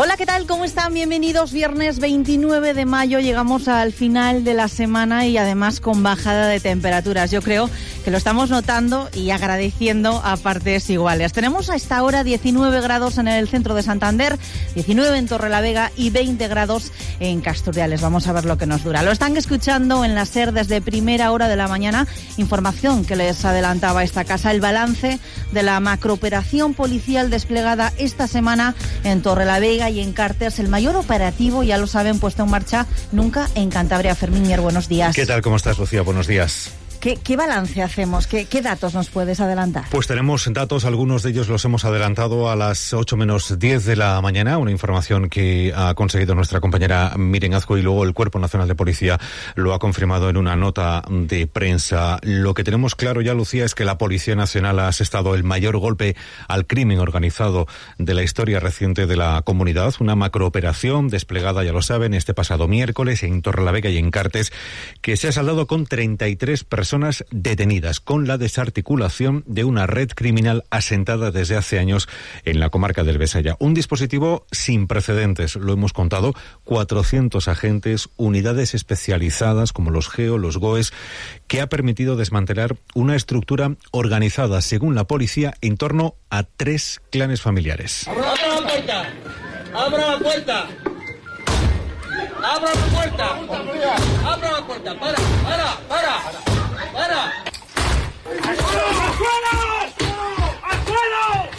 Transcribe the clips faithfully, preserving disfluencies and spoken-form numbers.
Hola, ¿qué tal? ¿Cómo están? Bienvenidos. Viernes veintinueve de mayo, llegamos al final de la semana y además con bajada de temperaturas. Yo creo que lo estamos notando y agradeciendo a partes iguales. Tenemos a esta hora diecinueve grados en el centro de Santander, diecinueve en Torrelavega y veinte grados en Casturiales. Vamos a ver lo que nos dura. Lo están escuchando en la SER desde primera hora de la mañana. Información que les adelantaba esta casa, el balance de la macrooperación policial desplegada esta semana en Torrelavega y en Cartes, el mayor operativo, ya lo saben, puesto en marcha nunca en Cantabria. Fermín Mier, buenos días. ¿Qué tal? ¿Cómo estás, Lucía? Buenos días. ¿Qué, qué balance hacemos? ¿Qué, ¿Qué datos nos puedes adelantar? Pues tenemos datos, algunos de ellos los hemos adelantado a las ocho menos diez de la mañana, una información que ha conseguido nuestra compañera Miren Azco y luego el Cuerpo Nacional de Policía lo ha confirmado en una nota de prensa. Lo que tenemos claro ya, Lucía, es que la Policía Nacional ha asestado el mayor golpe al crimen organizado de la historia reciente de la comunidad, una macrooperación desplegada, ya lo saben, este pasado miércoles en Torrelavega y en Cartes, que se ha saldado con treinta y tres personas personas detenidas, con la desarticulación de una red criminal asentada desde hace años en la comarca del Besaya. Un dispositivo sin precedentes, lo hemos contado, cuatrocientos agentes, unidades especializadas como los GEO, los GOES, que ha permitido desmantelar una estructura organizada, según la policía, en torno a tres clanes familiares. ¡Abra la puerta! ¡Abra la puerta! ¡Abra la puerta! ¡Abra la puerta! ¡Para! ¡Para! ¡Para! ¡Para! ¡Al suelo! ¡Al suelo! ¡Al suelo!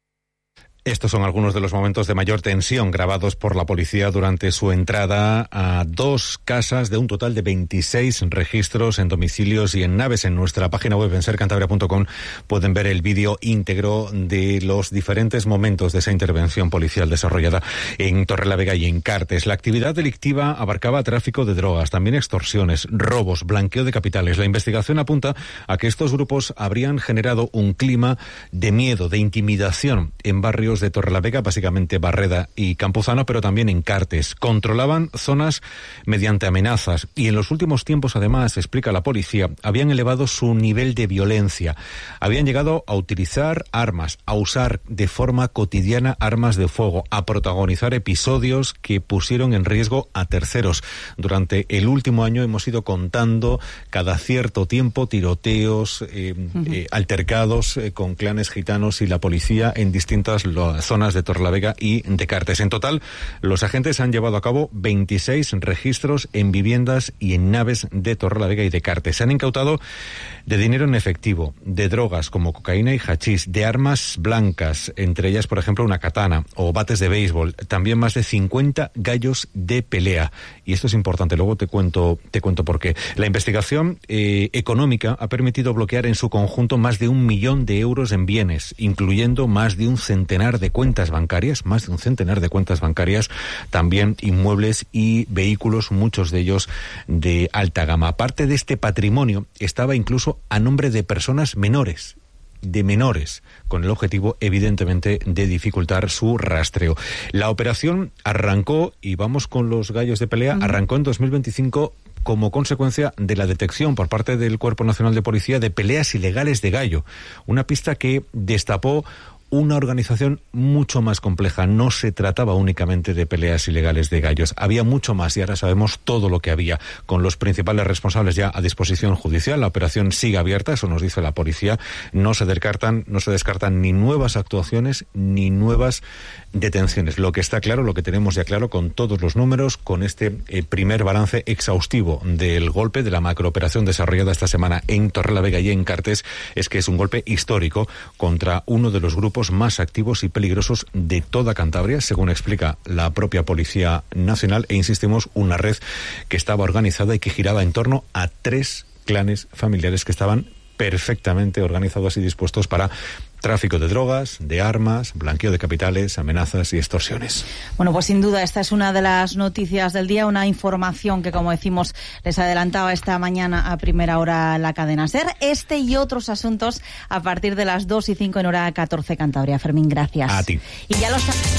Estos son algunos de los momentos de mayor tensión grabados por la policía durante su entrada a dos casas de un total de veintiséis registros en domicilios y en naves. En nuestra página web en ser cantabria punto com pueden ver el vídeo íntegro de los diferentes momentos de esa intervención policial desarrollada en Torrelavega y en Cartes. La actividad delictiva abarcaba tráfico de drogas, también extorsiones, robos, blanqueo de capitales. La investigación apunta a que estos grupos habrían generado un clima de miedo, de intimidación en barrios de Torrelavega, básicamente Barreda y Campuzano, pero también en Cartes. Controlaban zonas mediante amenazas y en los últimos tiempos, además, explica la policía, habían elevado su nivel de violencia. Habían llegado a utilizar armas, a usar de forma cotidiana armas de fuego, a protagonizar episodios que pusieron en riesgo a terceros. Durante el último año hemos ido contando cada cierto tiempo tiroteos, eh, uh-huh. eh, altercados eh, con clanes gitanos y la policía en distintas zonas de Torrelavega y de Cartes. En total, los agentes han llevado a cabo veintiséis registros en viviendas y en naves de Torrelavega y de Cartes. Se han incautado de dinero en efectivo, de drogas como cocaína y hachís, de armas blancas, entre ellas, por ejemplo, una katana o bates de béisbol, también más de cincuenta gallos de pelea. Y esto es importante, luego te cuento, te cuento por qué. La investigación eh, económica ha permitido bloquear en su conjunto más de un millón de euros en bienes, incluyendo más de un centenar de cuentas bancarias, más de un centenar de cuentas bancarias, también inmuebles y vehículos, muchos de ellos de alta gama. Parte de este patrimonio estaba incluso a nombre de personas menores, de menores, con el objetivo, evidentemente, de dificultar su rastreo. La operación arrancó, y vamos con los gallos de pelea, mm. arrancó en dos mil veinticinco como consecuencia de la detección por parte del Cuerpo Nacional de Policía de peleas ilegales de gallo. Una pista que destapó una organización mucho más compleja. No se trataba únicamente de peleas ilegales de gallos. Había mucho más y ahora sabemos todo lo que había. Con los principales responsables ya a disposición judicial, la operación sigue abierta, eso nos dice la policía. No se descartan, no se descartan ni nuevas actuaciones ni nuevas detenciones. Lo que está claro, lo que tenemos ya claro con todos los números, con este eh, primer balance exhaustivo del golpe, de la macrooperación desarrollada esta semana en Torrelavega y en Cartes, es que es un golpe histórico contra uno de los grupos más activos y peligrosos de toda Cantabria, según explica la propia Policía Nacional, e insistimos, una red que estaba organizada y que giraba en torno a tres clanes familiares que estaban perfectamente organizados y dispuestos para tráfico de drogas, de armas, blanqueo de capitales, amenazas y extorsiones. Bueno, pues sin duda esta es una de las noticias del día, una información que, como decimos, les adelantaba esta mañana a primera hora la cadena SER. Este y otros asuntos a partir de las dos y cinco en hora catorce Cantabria. Fermín, gracias. A ti. Y ya lo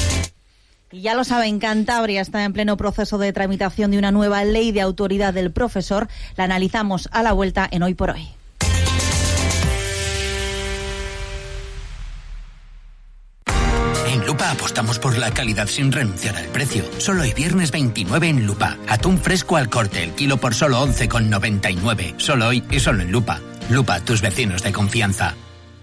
Y ya lo saben, Cantabria está en pleno proceso de tramitación de una nueva ley de autoridad del profesor. La analizamos a la vuelta en Hoy por Hoy. En Lupa Apostamos por la calidad sin renunciar al precio. Solo hoy viernes veintinueve en Lupa. Atún fresco al corte, el kilo por solo once con noventa y nueve. Solo hoy y solo en Lupa. Lupa, tus vecinos de confianza.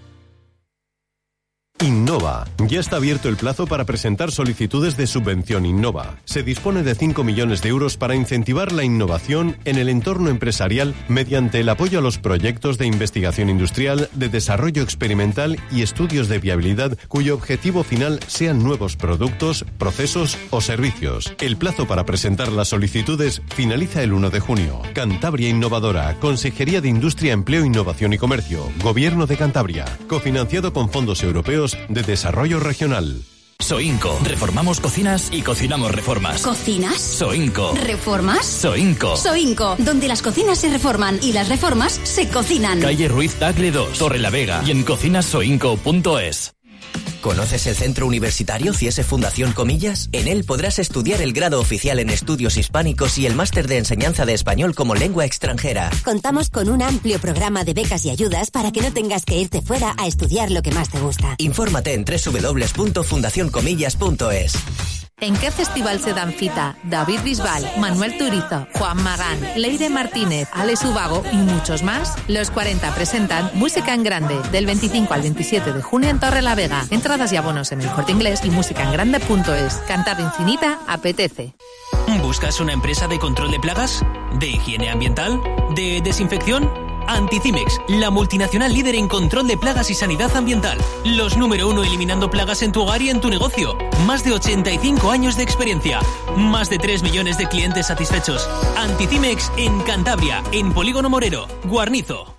Innova. Ya está abierto el plazo para presentar solicitudes de subvención Innova. Se dispone de cinco millones de euros para incentivar la innovación en el entorno empresarial mediante el apoyo a los proyectos de investigación industrial, de desarrollo experimental y estudios de viabilidad cuyo objetivo final sean nuevos productos, procesos o servicios. El plazo para presentar las solicitudes finaliza el uno de junio. Cantabria Innovadora, Consejería de Industria, Empleo, Innovación y Comercio, Gobierno de Cantabria, cofinanciado con fondos europeos de Desarrollo Regional. Soinco. Reformamos cocinas y cocinamos reformas. ¿Cocinas? Soinco. ¿Reformas? Soinco. Soinco, donde las cocinas se reforman y las reformas se cocinan. Calle Ruiz Tagle dos, Torre la Vega y en cocinasoinco punto es. ¿Conoces el Centro Universitario Ciese Fundación Comillas? En él podrás estudiar el grado oficial en estudios hispánicos y el máster de enseñanza de español como lengua extranjera. Contamos con un amplio programa de becas y ayudas para que no tengas que irte fuera a estudiar lo que más te gusta. Infórmate en doble u doble u doble u punto fundación comillas punto es. ¿En qué festival se dan cita David Bisbal, Manuel Turizo, Juan Magán, Leire Martínez, Alex Ubago y muchos más? Los cuarenta presentan Música en Grande del veinticinco al veintisiete de junio en Torre la Vega. Entradas y abonos en El Corte Inglés y música en grande punto es. Cantar infinita apetece. ¿Buscas una empresa de control de plagas? ¿De higiene ambiental? ¿De desinfección? Anticimex, la multinacional líder en control de plagas y sanidad ambiental. Los número uno eliminando plagas en tu hogar y en tu negocio. Más de ochenta y cinco años de experiencia. Más de tres millones de clientes satisfechos. Anticimex en Cantabria, en Polígono Morero, Guarnizo.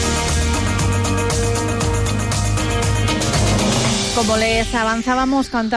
Como les avanzábamos, cantamos